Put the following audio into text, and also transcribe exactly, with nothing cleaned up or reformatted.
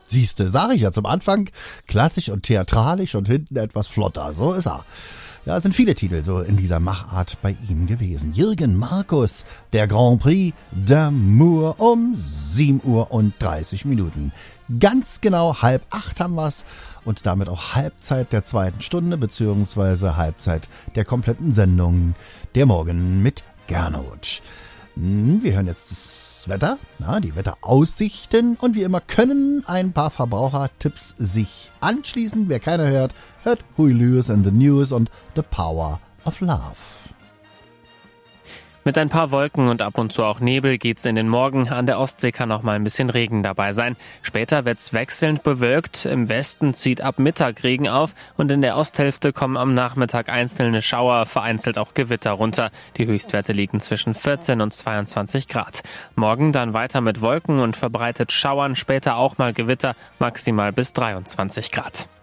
Siehste, sag ich ja zum Anfang, klassisch und theatralisch und hinten etwas flotter, so ist er. Ja, es sind viele Titel so in dieser Machart bei ihm gewesen. Jürgen Markus, der Grand Prix d'Amour um sieben Uhr und dreißig Minuten. Ganz genau halb acht haben wir's und damit auch Halbzeit der zweiten Stunde beziehungsweise Halbzeit der kompletten Sendung Der Morgen mit Gernot. Wir hören jetzt das Wetter, na, die Wetteraussichten und wie immer können ein paar Verbrauchertipps sich anschließen. Wer keiner hört, hört Huey Lewis and the News und The Power of Love. Mit ein paar Wolken und ab und zu auch Nebel geht's in den Morgen. An der Ostsee kann auch mal ein bisschen Regen dabei sein. Später wird's wechselnd bewölkt. Im Westen zieht ab Mittag Regen auf und in der Osthälfte kommen am Nachmittag einzelne Schauer, vereinzelt auch Gewitter runter. Die Höchstwerte liegen zwischen vierzehn und zweiundzwanzig Grad. Morgen dann weiter mit Wolken und verbreitet Schauern, später auch mal Gewitter, maximal bis dreiundzwanzig Grad.